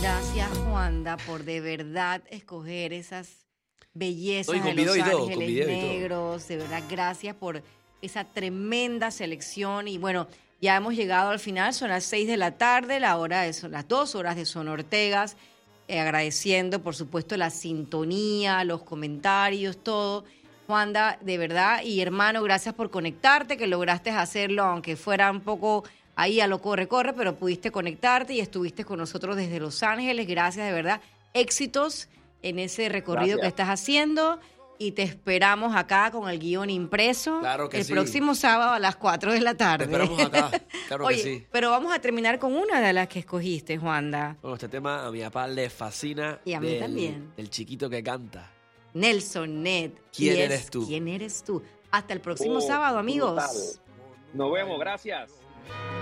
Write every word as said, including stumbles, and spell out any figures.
Gracias, Juanda, por de verdad escoger esas bellezas no, de Los todo, Ángeles Negros. De verdad, gracias por esa tremenda selección. Y bueno, ya hemos llegado al final, son las seis de la tarde, la hora de, son las dos horas de Son Ortegas. Eh, agradeciendo, por supuesto, la sintonía, los comentarios, todo. Juanda, de verdad, y hermano, gracias por conectarte, que lograste hacerlo, aunque fuera un poco ahí a lo corre, corre, pero pudiste conectarte y estuviste con nosotros desde Los Ángeles. Gracias, de verdad. Éxitos en ese recorrido Gracias. que estás haciendo y te esperamos acá con el guión impreso claro que el sí. próximo sábado a las cuatro de la tarde. Te esperamos acá, claro Oye, que sí. Pero vamos a terminar con una de las que escogiste, Juanda. Bueno, este tema a mi papá le fascina. Y a mí del, también. El chiquito que canta. Nelson Ned. ¿Quién es, eres tú? ¿Quién eres tú? Hasta el próximo Oh, sábado, amigos. brutal. Nos vemos, gracias.